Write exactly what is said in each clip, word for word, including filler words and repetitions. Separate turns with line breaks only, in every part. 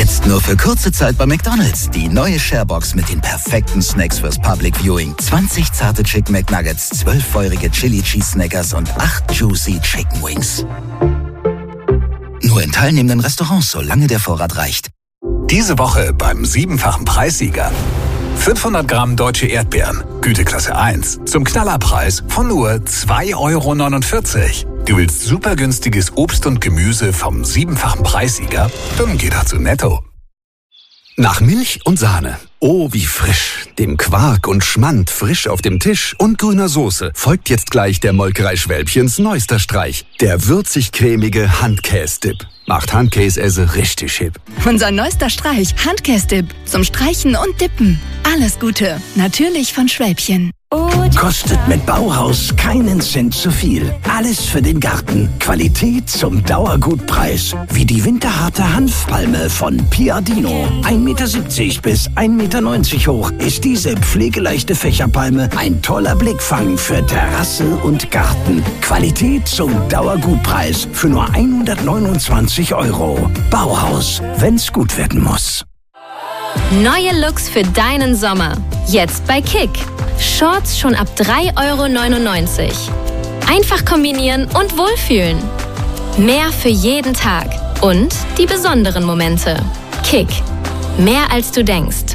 Jetzt nur für kurze Zeit bei McDonald's. Die neue Sharebox mit den perfekten Snacks fürs Public Viewing. zwanzig zarte Chicken McNuggets, zwölf feurige Chili Cheese Snackers und acht Juicy Chicken Wings. Nur in teilnehmenden Restaurants, solange der Vorrat reicht.
Diese Woche beim siebenfachen Preissieger. fünfhundert Gramm deutsche Erdbeeren, Güteklasse eins, zum Knallerpreis von nur zwei Euro neunundvierzig. Du willst super günstiges Obst und Gemüse vom siebenfachen Preissieger? Dann geh doch zu Netto.
Nach Milch und Sahne. Oh, wie frisch. Dem Quark und Schmand frisch auf dem Tisch und grüner Soße folgt jetzt gleich der Molkerei Schwälbchens neuester Streich. Der würzig-cremige Handkäse-Dip. Macht Handkäse richtig hip.
Unser neuester Streich, Handkäse-Dip. Zum Streichen und Dippen. Alles Gute. Natürlich von Schwälbchen.
Kostet mit Bauhaus keinen Cent zu viel. Alles für den Garten. Qualität zum Dauergutpreis. Wie die winterharte Hanfpalme von Piadino. ein Meter siebzig bis ein Meter neunzig hoch ist diese pflegeleichte Fächerpalme ein toller Blickfang für Terrasse und Garten. Qualität zum Dauergutpreis für nur hundertneunundzwanzig Euro. Bauhaus, wenn's gut werden muss.
Neue Looks für deinen Sommer. Jetzt bei Kick. Shorts schon ab drei Euro neunundneunzig. Einfach kombinieren und wohlfühlen. Mehr für jeden Tag. Und die besonderen Momente. Kick. Mehr als du denkst.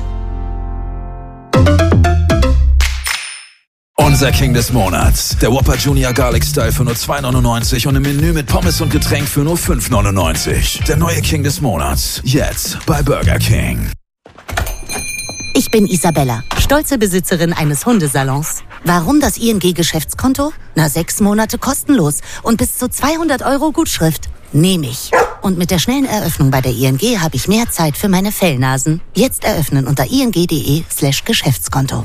Unser King des Monats. Der Whopper Junior Garlic Style für nur zwei neunundneunzig und ein Menü mit Pommes und Getränk für nur fünf neunundneunzig. Der neue King des Monats. Jetzt bei Burger King.
Ich bin Isabella, stolze Besitzerin eines Hundesalons. Warum das I N G-Geschäftskonto? Na, sechs Monate kostenlos und bis zu zweihundert Euro Gutschrift. Nehme ich. Und mit der schnellen Eröffnung bei der I N G habe ich mehr Zeit für meine Fellnasen. Jetzt eröffnen unter ing.de slash Geschäftskonto.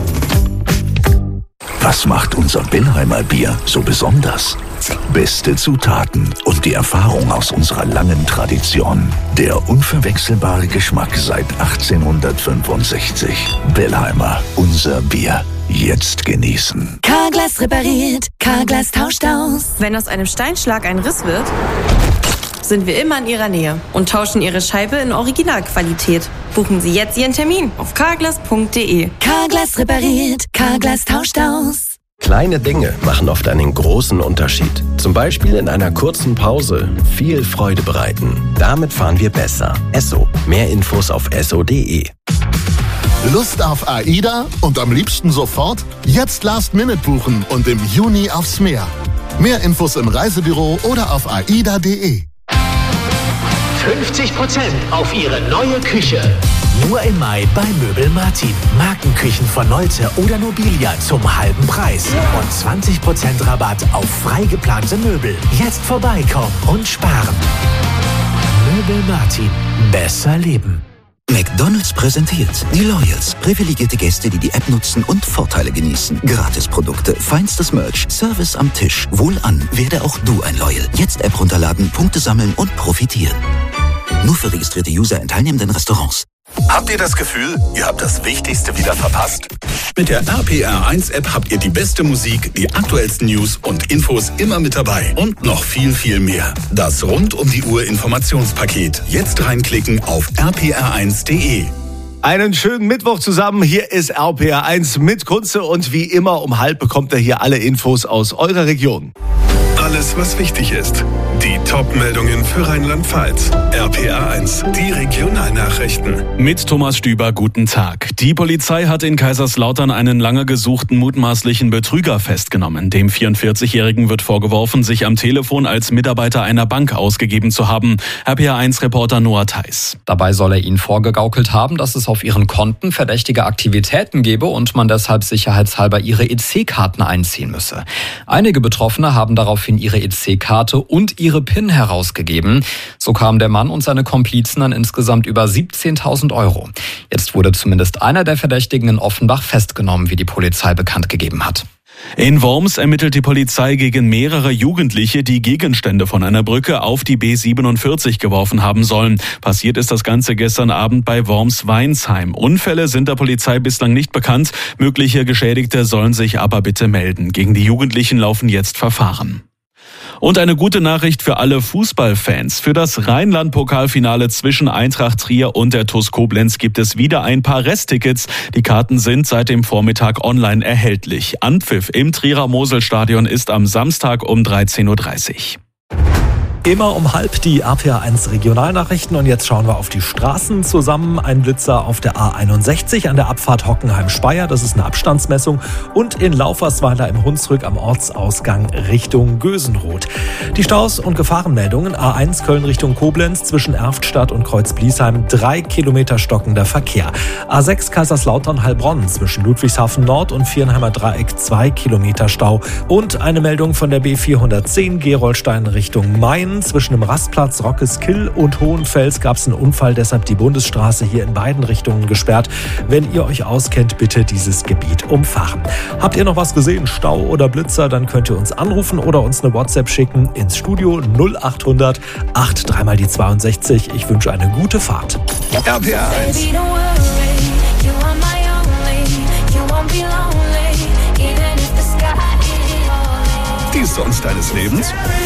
Was macht unser Billheimer Bier so besonders? Beste Zutaten und die Erfahrung aus unserer langen Tradition. Der unverwechselbare Geschmack seit achtzehnhundertfünfundsechzig. Billheimer, unser Bier. Jetzt genießen.
Carglass repariert, Carglass tauscht aus.
Wenn aus einem Steinschlag ein Riss wird, sind wir immer in Ihrer Nähe und tauschen Ihre Scheibe in Originalqualität. Buchen Sie jetzt Ihren Termin auf carglass punkt de.
Carglass repariert, Carglass tauscht aus.
Kleine Dinge machen oft einen großen Unterschied. Zum Beispiel in einer kurzen Pause viel Freude bereiten. Damit fahren wir besser. Esso. Mehr Infos auf esso punkt de.
Lust auf AIDA und am liebsten sofort? Jetzt Last Minute buchen und im Juni aufs Meer. Mehr Infos im Reisebüro oder auf aida punkt de.
fünfzig Prozent auf Ihre neue Küche. Nur im Mai bei Möbel Martin. Markenküchen von Nolte oder Nobilia zum halben Preis. Und zwanzig Prozent Rabatt auf frei geplante Möbel. Jetzt vorbeikommen und sparen. Möbel Martin. Besser leben.
McDonald's präsentiert die Loyals. Privilegierte Gäste, die die App nutzen und Vorteile genießen. Gratisprodukte, feinstes Merch, Service am Tisch. Wohlan, werde auch du ein Loyal. Jetzt App runterladen, Punkte sammeln und profitieren. Nur für registrierte User in teilnehmenden Restaurants.
Habt ihr das Gefühl, ihr habt das Wichtigste wieder verpasst? Mit der R P R eins App habt ihr die beste Musik, die aktuellsten News und Infos immer mit dabei. Und noch viel, viel mehr. Das rund um die Uhr Informationspaket. Jetzt reinklicken auf r p r eins punkt de.
Einen schönen Mittwoch zusammen. Hier ist R P R eins mit Kunze und wie immer um halb bekommt ihr hier alle Infos aus eurer Region.
Alles, was wichtig ist. Die Top-Meldungen für Rheinland-Pfalz. R P R eins, die Regionalnachrichten.
Mit Thomas Stüber, guten Tag. Die Polizei hat in Kaiserslautern einen lange gesuchten mutmaßlichen Betrüger festgenommen. Dem vierundvierzigjährigen wird vorgeworfen, sich am Telefon als Mitarbeiter einer Bank ausgegeben zu haben. R P R eins-Reporter Noah Theis.
Dabei soll er ihnen vorgegaukelt haben, dass es auf ihren Konten verdächtige Aktivitäten gebe und man deshalb sicherheitshalber ihre E C-Karten einziehen müsse. Einige Betroffene haben daraufhin ihre E C-Karte und ihre PIN herausgegeben. So kamen der Mann und seine Komplizen an insgesamt über siebzehntausend Euro. Jetzt wurde zumindest einer der Verdächtigen in Offenbach festgenommen, wie die Polizei bekannt gegeben hat.
In Worms ermittelt die Polizei gegen mehrere Jugendliche, die Gegenstände von einer Brücke auf die B siebenundvierzig geworfen haben sollen. Passiert ist das Ganze gestern Abend bei Worms-Weinsheim. Unfälle sind der Polizei bislang nicht bekannt. Mögliche Geschädigte sollen sich aber bitte melden. Gegen die Jugendlichen laufen jetzt Verfahren. Und eine gute Nachricht für alle Fußballfans. Für das Rheinland-Pokalfinale zwischen Eintracht Trier und der TuS Koblenz gibt es wieder ein paar Resttickets. Die Karten sind seit dem Vormittag online erhältlich. Anpfiff im Trierer Moselstadion ist am Samstag um dreizehn Uhr dreißig.
Immer um halb die R P R eins Regionalnachrichten und jetzt schauen wir auf die Straßen zusammen. Ein Blitzer auf der A einundsechzig an der Abfahrt Hockenheim-Speyer, das ist eine Abstandsmessung, und in Laufersweiler im Hunsrück am Ortsausgang Richtung Gösenroth. Die Staus und Gefahrenmeldungen: A eins Köln Richtung Koblenz zwischen Erftstadt und Kreuzbliesheim, drei Kilometer stockender Verkehr. A sechs Kaiserslautern-Heilbronn zwischen Ludwigshafen Nord und Viernheimer Dreieck, zwei Kilometer Stau. Und eine Meldung von der B vierhundertzehn Gerolstein Richtung Main. Zwischen dem Rastplatz Rockeskill und Hohenfels gab es einen Unfall, deshalb die Bundesstraße hier in beiden Richtungen gesperrt. Wenn ihr euch auskennt, bitte dieses Gebiet umfahren. Habt ihr noch was gesehen, Stau oder Blitzer, dann könnt ihr uns anrufen oder uns eine WhatsApp schicken ins Studio null achthundert acht drei mal die zweiundsechzig. Ich wünsche eine gute Fahrt.
R P R eins. Die Songs deines Lebens?